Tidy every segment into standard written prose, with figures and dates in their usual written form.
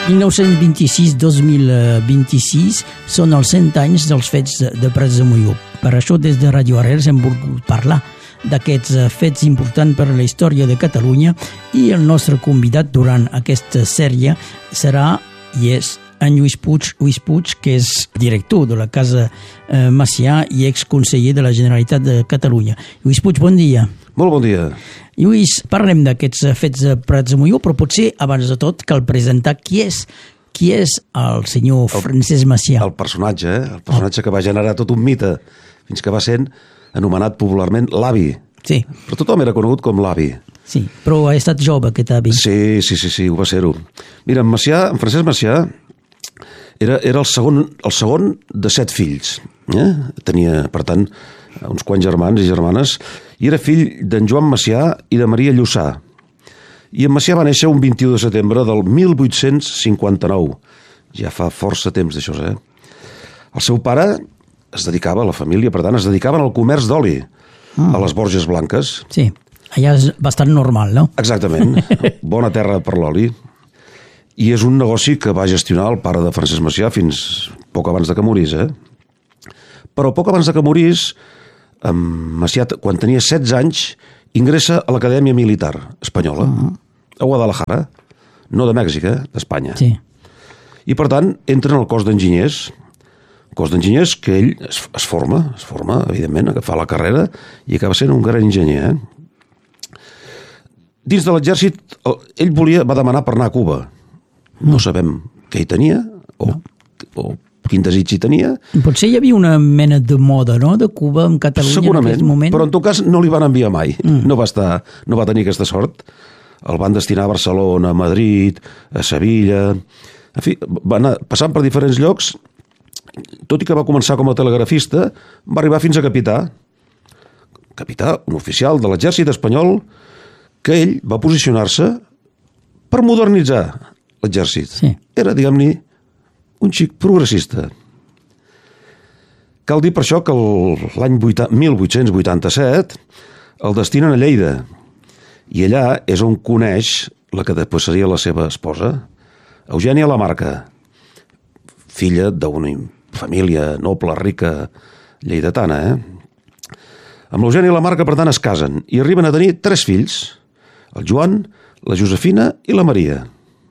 1926-2026 són els 100 anys dels fets de Prats de Molló. Per això, des de Radio Arrels hem volgut parlar d'aquests fets importants per a la història de Catalunya i el nostre convidat durant aquesta sèrie serà i és en Lluís Puig, que és director de la Casa Macià i exconseller de la Generalitat de Catalunya. Lluís Puig, bon dia. Molt bon dia. Lluís, parlem d'aquests fets de Prats de Molló, però potser, abans de tot, cal presentar qui és el senyor Francesc Macià. El personatge que va generar tot un mite, fins que va ser anomenat popularment l'avi. Sí. Però tothom era conegut com l'avi. Sí, però ha estat jove aquest avi. Sí, ho va ser-ho. Mira, en Francesc Macià era el segon de 7 fills. Tenia, per tant, uns quants germans i germanes, i era fill d'en Joan Macià i de Maria Lluçà. I en Macià va néixer un 21 de setembre del 1859. Ja fa força temps d'això, El seu pare es dedicava, la família, per tant, es dedicaven al comerç d'oli, a les Borges Blanques. Sí, allà és bastant normal, no? Exactament, bona terra per l'oli. I és un negoci que va gestionar el pare de Francesc Macià fins poc abans de que morís, Però poc abans de que morís, Macià, quan tenia 16 anys, ingressa a l'Acadèmia Militar Espanyola, a Guadalajara, no de Mèxic, d'Espanya. Sí. I, per tant, entra en el cos d'enginyers que ell es forma, evidentment, que fa la carrera i acaba sent un gran enginyer. Dins de l'exèrcit, ell va demanar per anar a Cuba. No sabem què hi tenia o quin desig hi tenia. Potser hi havia una mena de moda, no?, de Cuba en Catalunya. Segurament, en aquest moment. Però en tot cas no li van enviar mai. No va tenir aquesta sort. El van destinar a Barcelona, a Madrid, a Sevilla. En fi, va anar passant per diferents llocs. Tot i que va començar com a telegrafista, va arribar fins a capità, un oficial de l'exèrcit espanyol, que ell va posicionar-se per modernitzar l'exèrcit. Sí. Era, diguem-ne, un xic progressista. Cal dir per això que l'any 1887 el destinen a Lleida, i allà és on coneix la que després seria la seva esposa, Eugènia Lamarca, filla d'una família noble, rica, lleidatana. Amb l'Eugènia Lamarca, per tant, es casen i arriben a tenir 3 fills, el Joan, la Josefina i la Maria.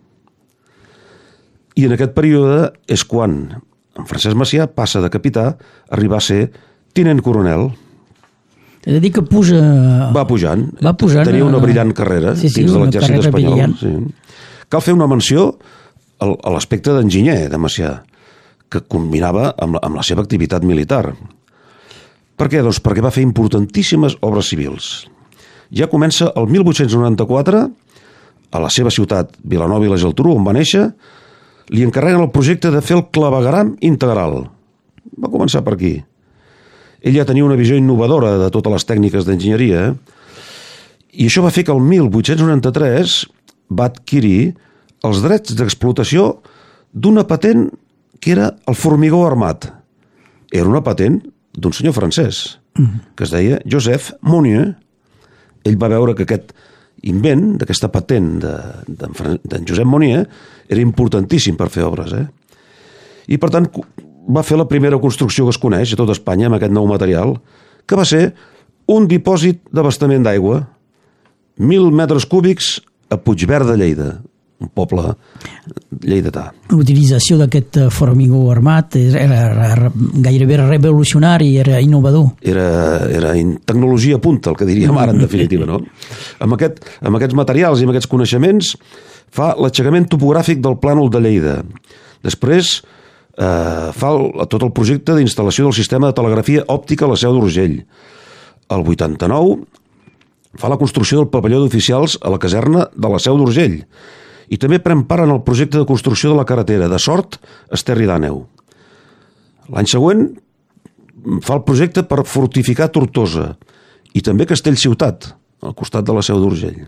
I en aquest període és quan en Francesc Macià passa de capità a arribar a ser tinent coronel. És a dir que va pujant. Tenia una brillant carrera dins de l'exèrcit espanyol. Sí. Cal fer una menció a l'aspecte d'enginyer de Macià, que combinava amb la seva activitat militar. Per què? Doncs perquè va fer importantíssimes obres civils. Ja comença el 1894, a la seva ciutat, Vilanova i la Geltrú, on va néixer, li encarreguen el projecte de fer el clavegueram integral. Va començar per aquí. Ell ja tenia una visió innovadora de totes les tècniques d'enginyeria, i això va fer que el 1893 va adquirir els drets d'explotació d'una patent que era el formigó armat. Era una patent d'un senyor francès, que es deia Joseph Monnier. Ell va veure que aquest invent, d'aquesta patent d'en Josep Monnier, era importantíssim per fer obres. I, per tant, va fer la primera construcció que es coneix a tot Espanya amb aquest nou material, que va ser un dipòsit d'abastament d'aigua, 1.000 metres cúbics a Puigverd de Lleida, un poble lleidatà. L'utilització d'aquest formigó armat era gairebé revolucionari, era innovador. Era tecnologia punta, el que diríem ara, en definitiva, no? Amb aquests materials i amb aquests coneixements fa l'aixecament topogràfic del plànol de Lleida. Després fa tot el projecte d'instal·lació del sistema de telegrafia òptica a la Seu d'Urgell. El 89 fa la construcció del pavelló d'oficials a la caserna de la Seu d'Urgell, i també pren part en el projecte de construcció de la carretera de Sort a Esterri d'Àneu. L'any següent fa el projecte per fortificar Tortosa i també Castellciutat, al costat de la Seu d'Urgell.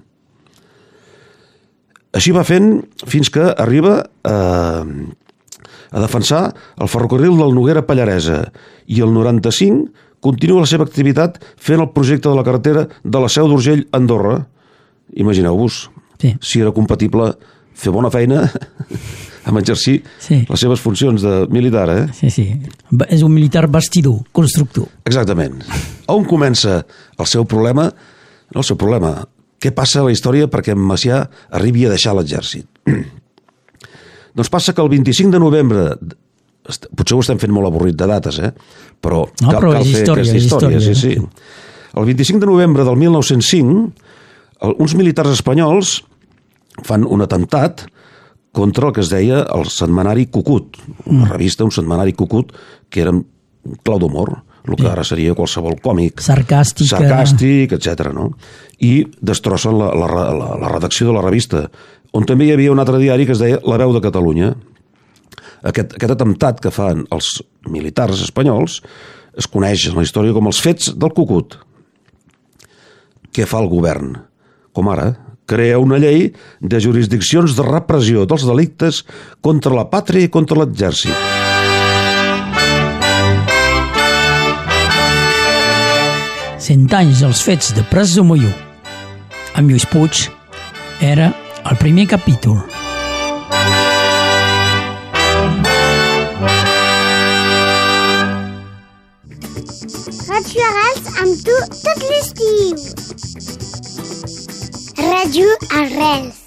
Així va fent fins que arriba a defensar el ferrocarril del Noguera-Pallaresa, i el 95 continua la seva activitat fent el projecte de la carretera de la Seu d'Urgell a Andorra. Imagineu-vos, si era compatible fer bona feina amb exercir les seves funcions de militar, eh? Sí. És un militar bastidor, constructor. Exactament. On comença el seu problema? No el seu problema. Què passa a la història perquè en Macià arribi a deixar l'exèrcit? Doncs passa que el 25 de novembre, potser ho estem fent molt avorrit de dates, però cal fer aquesta història. Sí. El 25 de novembre del 1905, uns militars espanyols fan un atemptat contra el que es deia el setmanari Cucut, una revista, un setmanari Cucut, que era clau d'humor, el que ara seria qualsevol còmic. Sarcàstic, etc. No? I destrossen la redacció de la revista, on també hi havia un altre diari que es deia La Veu de Catalunya. Aquest atemptat que fan els militars espanyols es coneix en la història com els fets del Cucut. Què fa el govern? Com ara, crea una llei de jurisdiccions de repressió dels delictes contra la pàtria i contra l'exèrcit. Cent anys dels fets de Prats de Molló. Amb Lluís Puig era el primer capítol. Radio Arrels amb tu tot l'estiu. Radio Arrels.